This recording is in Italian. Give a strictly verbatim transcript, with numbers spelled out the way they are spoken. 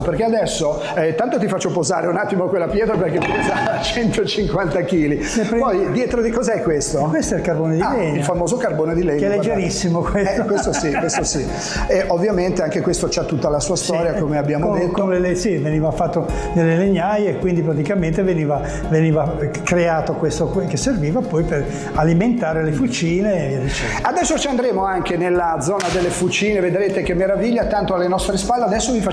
Perché adesso, eh, tanto ti faccio posare un attimo quella pietra perché pesa centocinquanta chili. Poi dietro di cos'è questo? Questo è il carbone di ah, legno. Il famoso carbone di legno. Che è leggerissimo questo. Eh, questo sì, questo sì. E ovviamente anche questo c'ha tutta la sua storia, sì, come abbiamo con, detto. Con le, sì, veniva fatto nelle legnaie e quindi praticamente veniva, veniva creato questo che serviva poi per alimentare le fucine e via dicendo. Adesso ci andremo anche nella zona delle fucine, vedrete che meraviglia, tanto alle nostre spalle. Adesso vi facciamo